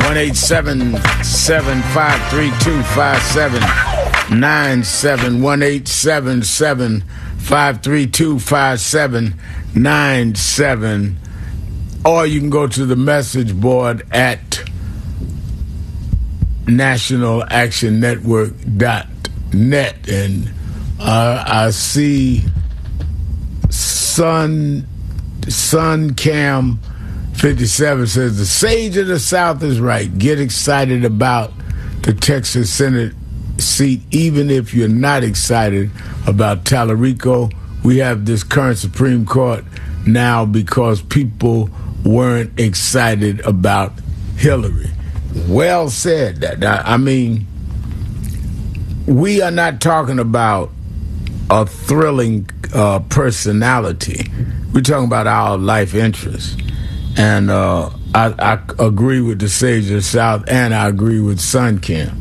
1-877-532-5797. 1-877-532-5797. Or you can go to the message board at nationalactionnetwork.net. And I see Sun Cam 57 says, the sage of the South is right. Get excited about the Texas Senate seat, even if you're not excited about Tallarico. We have this current Supreme Court now because people weren't excited about Hillary. Well said. I mean, we are not talking about a thrilling personality. We're talking about our life interest. And I agree with the Sage of the South, and I agree with Sun Cam.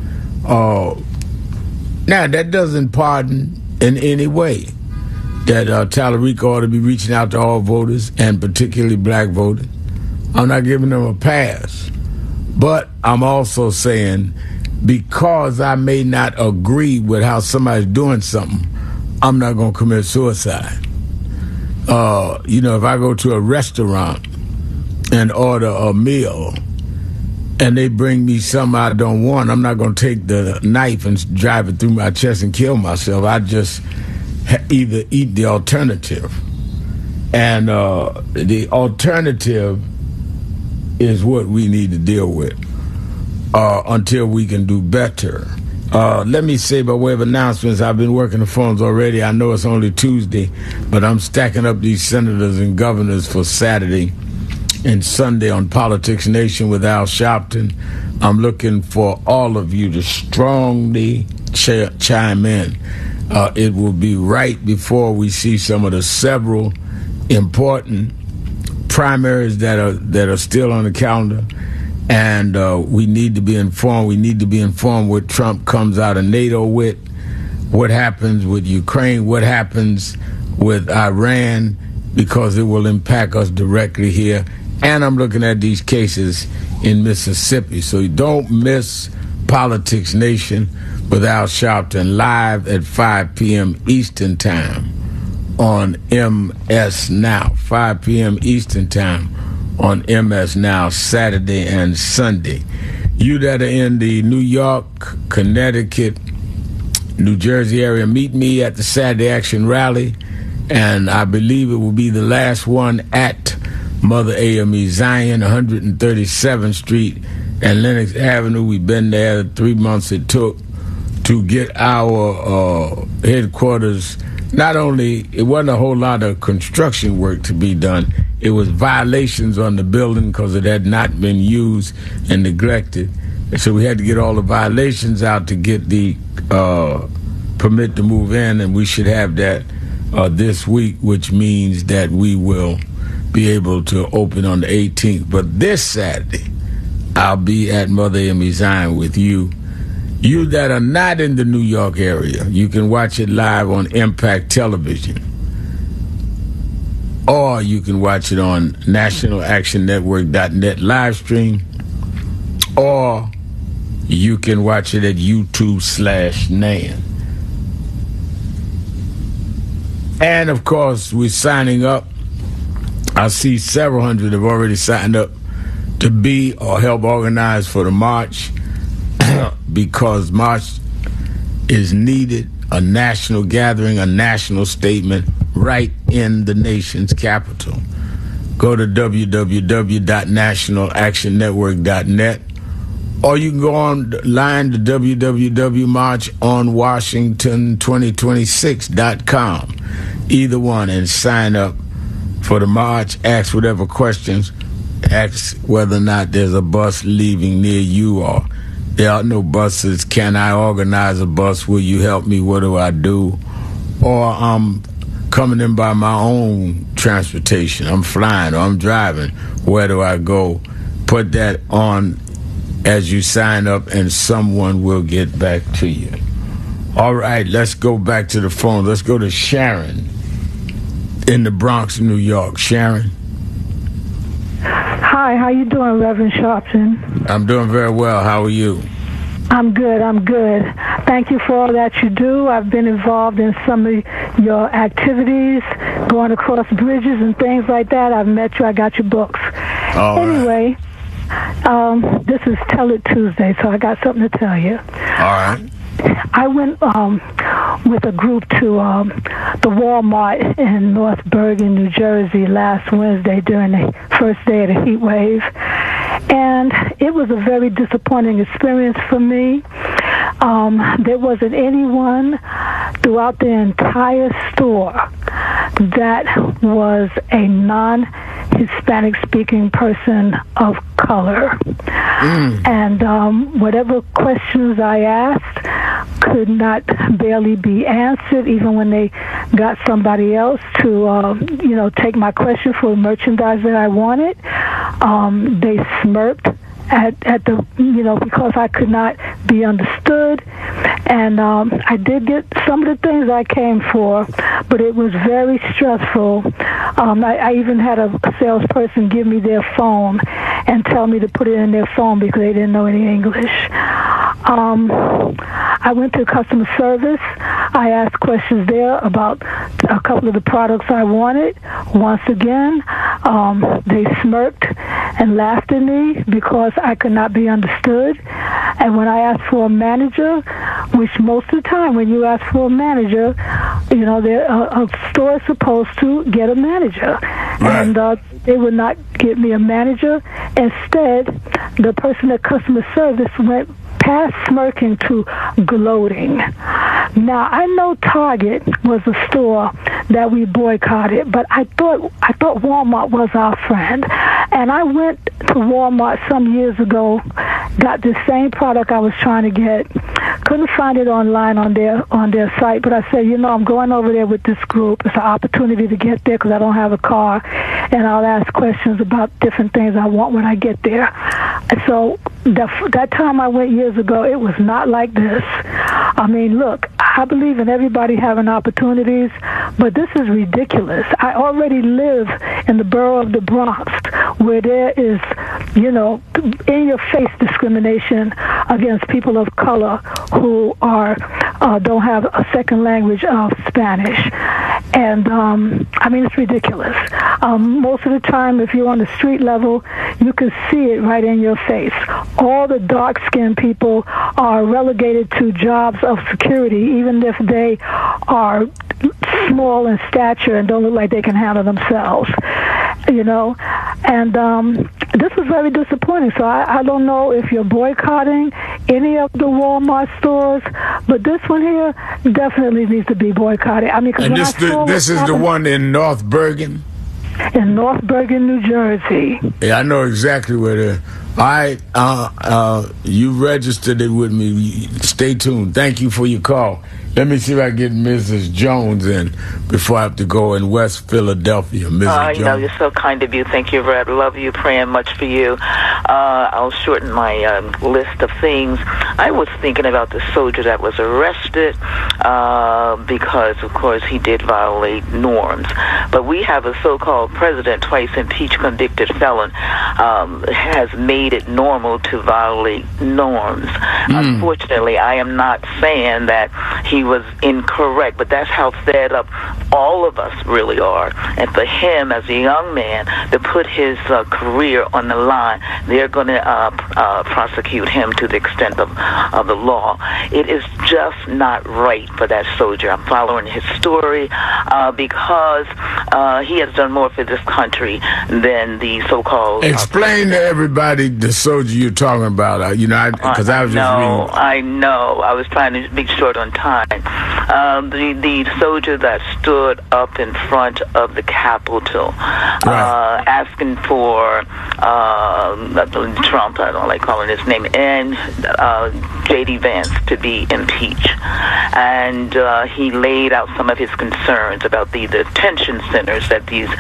Now, that doesn't pardon in any way that Tallarico ought to be reaching out to all voters, and particularly black voters. I'm not giving them a pass. But I'm also saying, because I may not agree with how somebody's doing something, I'm not going to commit suicide. If I go to a restaurant and order a meal and they bring me something I don't want, I'm not going to take the knife and drive it through my chest and kill myself. I just either eat the alternative. And the alternative is what we need to deal with until we can do better. Let me say, by way of announcements, I've been working the phones already. I know it's only Tuesday, but I'm stacking up these senators and governors for Saturday and Sunday on Politics Nation with Al Sharpton. I'm looking for all of you to strongly chime in. It will be right before we see some of the several important primaries that are still on the calendar. And we need to be informed. We need to be informed what Trump comes out of NATO with, what happens with Ukraine, what happens with Iran, because it will impact us directly here. And I'm looking at these cases in Mississippi. So don't miss Politics Nation with Al Sharpton live at 5 p.m. Eastern Time on MS Now. 5 p.m. Eastern Time on MS Now, Saturday and Sunday. You that are in the New York, Connecticut, New Jersey area, meet me at the Saturday Action Rally, and I believe it will be the last one at Mother AME Zion, 137th Street and Lenox Avenue. We've been there 3 months it took to get our headquarters. Not only, it wasn't a whole lot of construction work to be done, it was violations on the building because it had not been used and neglected. So we had to get all the violations out to get the permit to move in, and we should have that this week, which means that we will be able to open on the 18th. But this Saturday, I'll be at Mother AME Zion with you. You that are not in the New York area, you can watch it live on Impact Television. Or you can watch it on nationalactionnetwork.net live stream. Or you can watch it at YouTube/NAN. And, of course, we're signing up. I see several hundred have already signed up to be or help organize for the march because march is needed, a national gathering, a national statement right in the nation's capital. Go to www.nationalactionnetwork.net, or you can go online to www.marchington2026.com. Either one, and sign up for the march. Ask whatever questions. Ask whether or not there's a bus leaving near you, or there are no buses. Can I organize a bus? Will you help me? What do I do? Or I'm coming in by my own transportation. I'm flying or I'm driving. Where do I go? Put that on as you sign up, and someone will get back to you. All right, let's go back to the phone. Let's go to Sharon in the Bronx, New York. Sharon. Hi, how you doing, Reverend Sharpton? I'm doing very well. How are you? I'm good. Thank you for all that you do. I've been involved in some of your activities, going across bridges and things like that. I've met you. I got your books. Anyway, this is Tell It Tuesday, so I got something to tell you. All right. I went with a group to the Walmart in North Bergen, New Jersey last Wednesday during the first day of the heat wave. And it was a very disappointing experience for me. There wasn't anyone throughout the entire store that was a non-Hispanic speaking person of color. And whatever questions I asked could not barely be answered, even when they got somebody else to, take my question for merchandise that I wanted. They smirked at the, because I could not be understood. And I did get some of the things I came for, but it was very stressful. I even had a salesperson give me their phone and tell me to put it in their phone because they didn't know any English. I went to customer service. I asked questions there about a couple of the products I wanted. Once again, they smirked and laughed at me because I could not be understood. And when I asked for a manager, which most of the time when you ask for a manager, a store is supposed to get a manager. Right. And they would not get me a manager. Instead, the person at customer service went past smirking to gloating. Now, I know Target was a store that we boycotted, but I thought Walmart was our friend. And I went to Walmart some years ago, got the same product I was trying to get, couldn't find it online on their site, but I said, I'm going over there with this group. It's an opportunity to get there because I don't have a car, and I'll ask questions about different things I want when I get there. And so that time I went years ago, it was not like this. I mean, look, I believe in everybody having opportunities, but this is ridiculous. I already live in the borough of the Bronx, where there is, in-your-face discrimination against people of color who don't have a second language of Spanish. And, it's ridiculous. Most of the time, if you're on the street level, you can see it right in your face. All the dark-skinned people are relegated to jobs of security, even if they are small in stature and don't look like they can handle themselves, And this was very disappointing. So I don't know if you're boycotting any of the Walmart stores, but this one here definitely needs to be boycotted. I mean, and this is the one in North Bergen? In North Bergen, New Jersey. Yeah, I know exactly where it is. You registered it with me. Stay tuned. Thank you for your call. Let me see if I get Mrs. Jones in before I have to go in West Philadelphia. Mrs. Jones. You're so kind of you. Thank you, Red. Love you. Praying much for you. I'll shorten my list of things. I was thinking about the soldier that was arrested because, of course, he did violate norms. But we have a so-called president, twice impeached, convicted felon, has made it normal to violate norms. Unfortunately, I am not saying that he was incorrect, but that's how fed up all of us really are. And for him, as a young man, to put his career on the line, they're going to prosecute him to the extent of the law. It is just not right for that soldier. I'm following his story because he has done more for this country than the so-called... Explain to everybody the soldier you're talking about, because I was just reading. I know. I was trying to be short on time. The soldier that stood up in front of the Capitol, right, asking for Trump, I don't like calling his name, and J.D. Vance to be impeached. And he laid out some of his concerns about the detention centers that these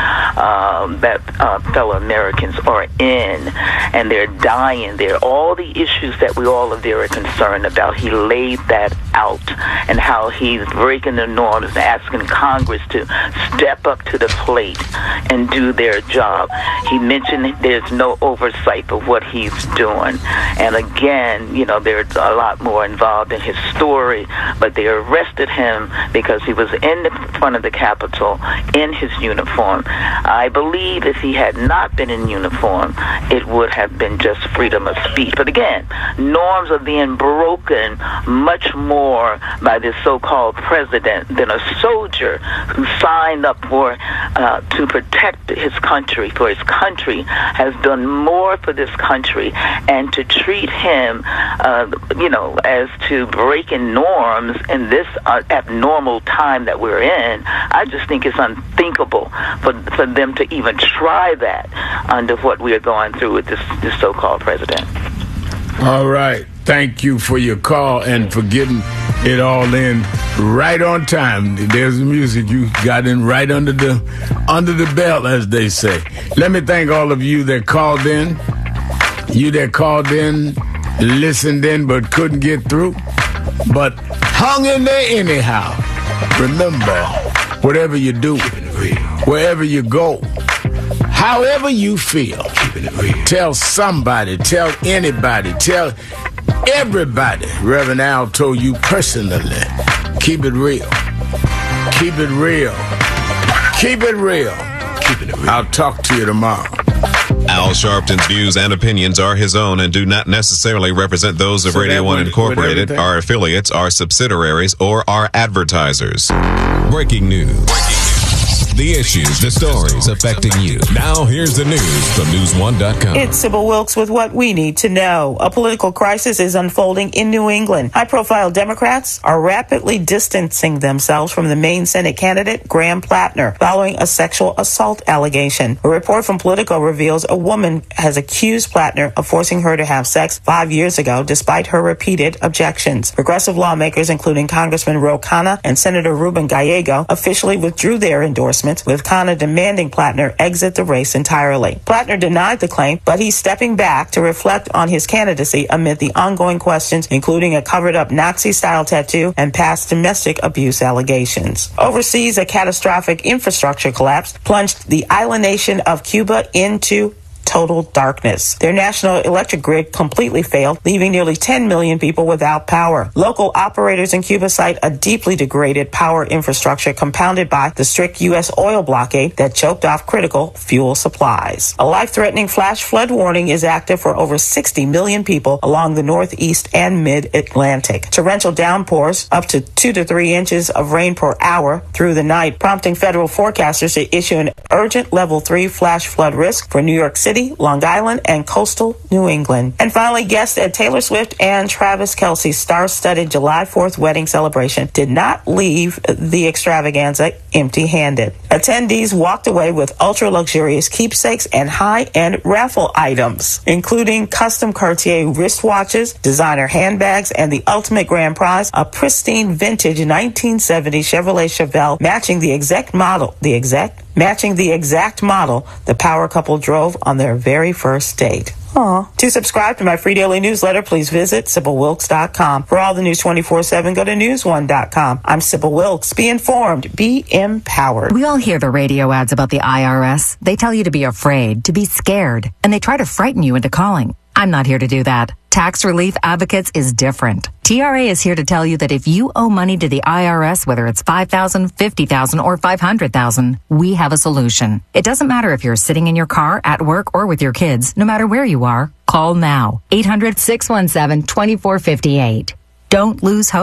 fellow Americans are in, and they're dying there. All the issues that we all are very concerned about, he laid that out, and how he's breaking the norms and asking Congress to step up to the plate and do their job. He mentioned there's no oversight of what he's doing. And again, you know, there's a lot more involved in his story, but they arrested him because he was in the front of the Capitol in his uniform. I believe if he had not been in uniform, it would have been just freedom of speech. But again, norms are being broken much more by this so-called president than a soldier who signed up for to protect his country, for his country, has done more for this country, and to treat him, as to breaking norms in this abnormal time that we're in, I just think it's unthinkable for them to even try that under what we are going through with this so-called president. All right. Thank you for your call and for getting it all in right on time. There's the music you got in right under the belt, as they say. Let me thank all of you that called in. You that called in, listened in, but couldn't get through, but hung in there anyhow. Remember, whatever you do, wherever you go, however you feel, tell somebody, tell anybody, tell everybody. Reverend Al told you personally, keep it real. Keep it real. Keep it real. Keep it real. I'll talk to you tomorrow. Al Sharpton's views and opinions are his own and do not necessarily represent those of Radio One Incorporated, our affiliates, our subsidiaries, or our advertisers. Breaking news. The issues, the stories affecting you. Now here's the news from News1.com. It's Sybil Wilkes with what we need to know. A political crisis is unfolding in New England. High-profile Democrats are rapidly distancing themselves from the main Senate candidate, Graham Plattner, following a sexual assault allegation. A report from Politico reveals a woman has accused Plattner of forcing her to have sex 5 years ago, despite her repeated objections. Progressive lawmakers, including Congressman Ro Khanna and Senator Ruben Gallego, officially withdrew their endorsement, with Khanna demanding Plattner exit the race entirely. Plattner denied the claim, but he's stepping back to reflect on his candidacy amid the ongoing questions, including a covered-up Nazi-style tattoo and past domestic abuse allegations. Overseas, a catastrophic infrastructure collapse plunged the island nation of Cuba into total darkness. Their national electric grid completely failed, leaving nearly 10 million people without power. Local operators in Cuba cite a deeply degraded power infrastructure compounded by the strict U.S. oil blockade that choked off critical fuel supplies. A life-threatening flash flood warning is active for over 60 million people along the northeast and mid-Atlantic. Torrential downpours, up to 2 to 3 inches of rain per hour through the night, prompting federal forecasters to issue an urgent level 3 flash flood risk for New York City, Long Island, and coastal New England. And finally, guests at Taylor Swift and Travis Kelce's star-studded July 4th wedding celebration did not leave the extravaganza empty-handed. Attendees walked away with ultra-luxurious keepsakes and high-end raffle items, including custom Cartier wristwatches, designer handbags, and the ultimate grand prize, a pristine vintage 1970 Chevrolet Chevelle matching the exact model the power couple drove on their very first date. Aww. To subscribe to my free daily newsletter, please visit SybilWilkes.com. For all the news 24/7, go to News1.com. I'm Sybil Wilkes. Be informed. Be empowered. We all hear the radio ads about the IRS. They tell you to be afraid, to be scared, and they try to frighten you into calling. I'm not here to do that. Tax Relief Advocates is different. TRA is here to tell you that if you owe money to the IRS, whether it's $5,000, $50,000, or $500,000, we have a solution. It doesn't matter if you're sitting in your car, at work, or with your kids. No matter where you are, call now. 800-617-2458. Don't lose hope.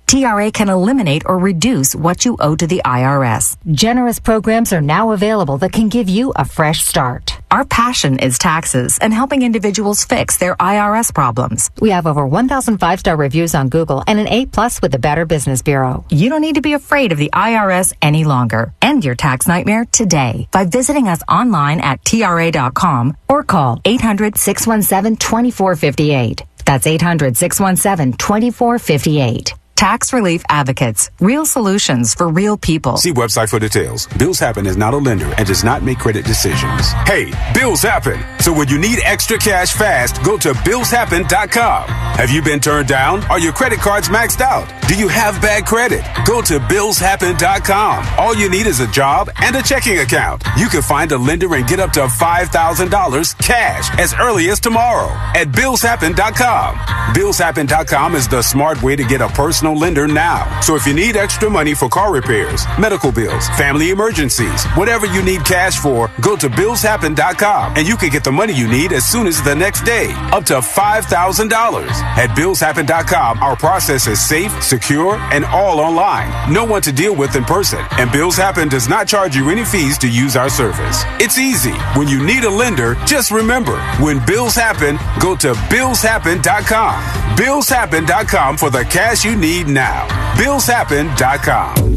TRA can eliminate or reduce what you owe to the IRS. Generous programs are now available that can give you a fresh start. Our passion is taxes and helping individuals fix their IRS problems. We have over 1,000 5-star reviews on Google and an A+ with the Better Business Bureau. You don't need to be afraid of the IRS any longer. End your tax nightmare today by visiting us online at TRA.com or call 800-617-2458. That's 800-617-2458. Tax Relief Advocates. Real solutions for real people. See website for details. Bills Happen is not a lender and does not make credit decisions. Hey, bills happen. So when you need extra cash fast, go to BillsHappen.com. Have you been turned down? Are your credit cards maxed out? Do you have bad credit? Go to BillsHappen.com. All you need is a job and a checking account. You can find a lender and get up to $5,000 cash as early as tomorrow at BillsHappen.com. BillsHappen.com is the smart way to get a personal lender now. So if you need extra money for car repairs, medical bills, family emergencies, whatever you need cash for, go to BillsHappen.com and you can get the money you need as soon as the next day, up to $5,000. At BillsHappen.com, our process is safe, secure, and all online. No one to deal with in person. And Bills Happen does not charge you any fees to use our service. It's easy. When you need a lender, just remember, when bills happen, go to BillsHappen.com. BillsHappen.com for the cash you need now. BillsHappen.com.